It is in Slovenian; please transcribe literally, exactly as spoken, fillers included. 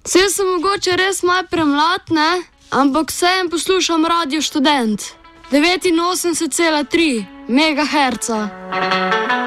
Saj sem mogoče res malo premlad, ne? Ampak vseeno poslušam Radio Študent. devetinosemdeset cela tri megaherca.